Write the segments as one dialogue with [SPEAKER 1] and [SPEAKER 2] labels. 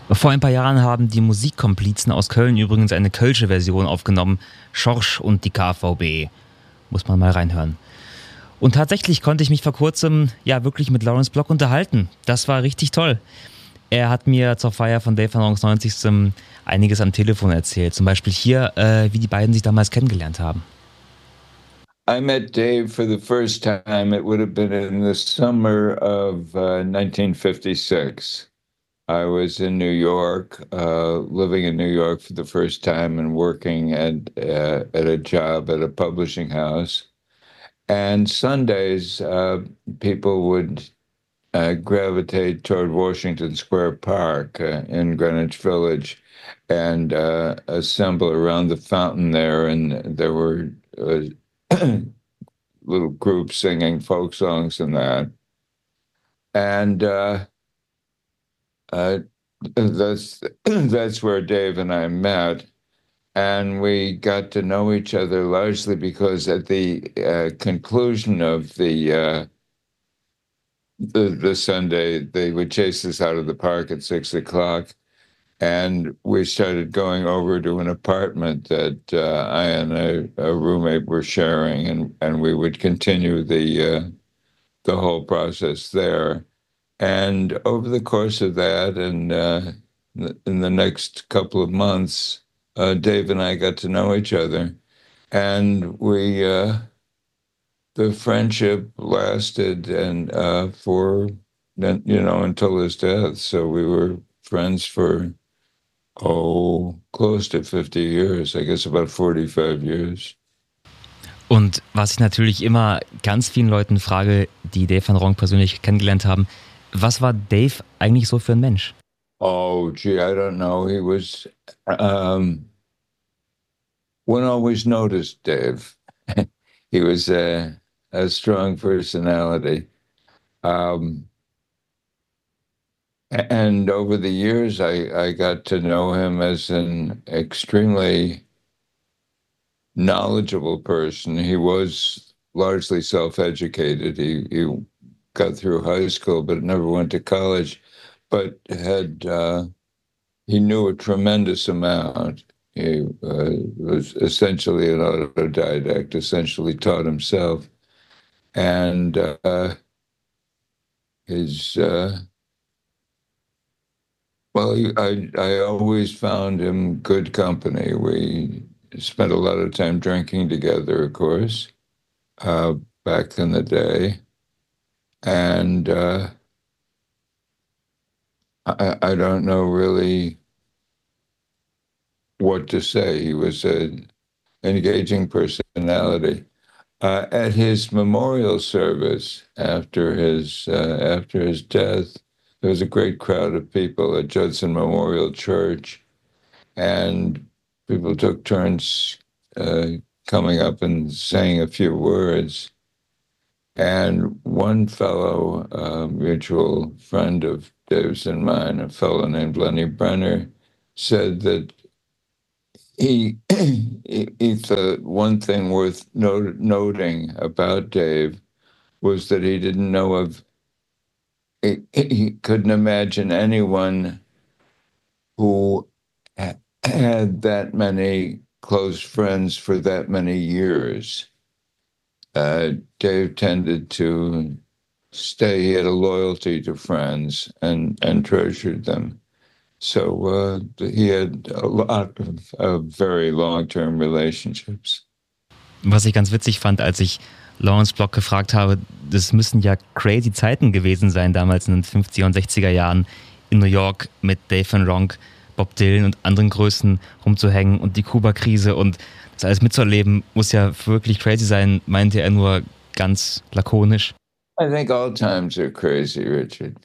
[SPEAKER 1] Vor ein paar Jahren haben die Musikkomplizen aus Köln übrigens eine kölsche Version aufgenommen. Schorsch und die KVB. Muss man mal reinhören. Und tatsächlich konnte ich mich vor kurzem ja wirklich mit Lawrence Block unterhalten. Das war richtig toll. Er hat mir zur Feier von Dave Van Ronks 90. einiges am Telefon erzählt. Zum Beispiel hier, wie die beiden sich damals kennengelernt haben.
[SPEAKER 2] I met Dave for the first time. It would have been in the summer of 1956. I was in New York, living in New York for the first time and working at a job at a publishing house. And Sundays, people would gravitate toward Washington Square Park in Greenwich Village and assemble around the fountain there. And there were little groups singing folk songs and that. And that's where Dave and I met. And we got to know each other largely because at the conclusion of the Sunday, they would chase us out of the park at 6:00, and we started going over to an apartment that I and a roommate were sharing, and we would continue the whole process there. And over the course of that, and in the next couple of months, Dave and I got to know each other, and the friendship lasted and for until his death. So we were friends for close to 50 years. I guess about 45 years.
[SPEAKER 1] Und was ich natürlich immer ganz vielen Leuten frage, die Dave Van Ronk persönlich kennengelernt haben, was war Dave eigentlich so für ein Mensch?
[SPEAKER 2] Oh, gee, I don't know. He was, one always noticed Dave. He was a strong personality. And over the years, I got to know him as an extremely knowledgeable person. He was largely self-educated. He got through high school, but never went to college, but he knew a tremendous amount. He was essentially an autodidact, essentially taught himself. And I always found him good company. We spent a lot of time drinking together, of course, back in the day. And I don't know really what to say. He was an engaging personality. At his memorial service after his death, there was a great crowd of people at Judson Memorial Church, and people took turns coming up and saying a few words. And one fellow, mutual friend of Dave's and mine, a fellow named Lenny Brenner, said that he thought one thing worth noting about Dave was that he didn't know of, he couldn't imagine anyone who had that many close friends for that many years. Dave tended to stay. He had a loyalty to friends and treasured them. So he had a lot of very long-term relationships.
[SPEAKER 1] Was ich ganz witzig fand, als ich Lawrence Block gefragt habe, das müssen ja crazy Zeiten gewesen sein, damals in den 50er und 60er Jahren in New York mit Dave Van Ronk, Bob Dylan und anderen Größen rumzuhängen und die Kuba-Krise und das alles mitzuerleben, muss ja wirklich crazy sein, meinte er nur ganz lakonisch.
[SPEAKER 2] I think all times are crazy, Richard.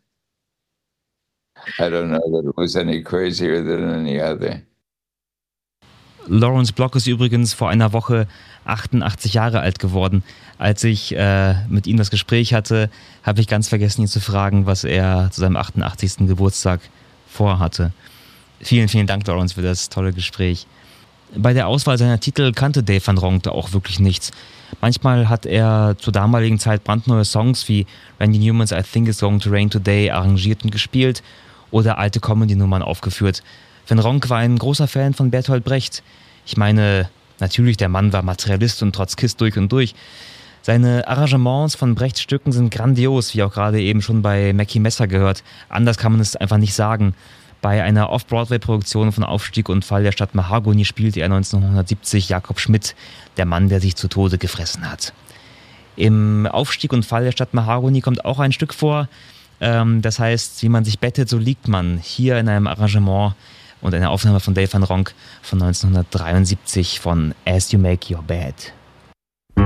[SPEAKER 2] I don't know that it was any crazier than any other.
[SPEAKER 1] Lawrence Block ist übrigens vor einer Woche 88 Jahre alt geworden. Als ich mit ihm das Gespräch hatte, habe ich ganz vergessen, ihn zu fragen, was er zu seinem 88. Geburtstag vorhatte. Vielen, vielen Dank, Lawrence, für das tolle Gespräch. Bei der Auswahl seiner Titel kannte Dave Van Ronk da auch wirklich nichts. Manchmal hat er zur damaligen Zeit brandneue Songs wie Randy Newmans I Think It's Going to Rain Today arrangiert und gespielt. oder alte Comedy-Nummern aufgeführt. Van Ronk war ein großer Fan von Bertolt Brecht. Ich meine, natürlich, der Mann war Materialist und Trotzkist durch und durch. Seine Arrangements von Brechts Stücken sind grandios, wie auch gerade eben schon bei Mackie Messer gehört. Anders kann man es einfach nicht sagen. Bei einer Off-Broadway-Produktion von Aufstieg und Fall der Stadt Mahagoni spielte er 1970 Jakob Schmidt, der Mann, der sich zu Tode gefressen hat. Im Aufstieg und Fall der Stadt Mahagoni kommt auch ein Stück vor. Das heißt, wie man sich bettet, so liegt man. Hier in einem Arrangement und einer Aufnahme von Dave Van Ronk von 1973 von As You Make Your Bed.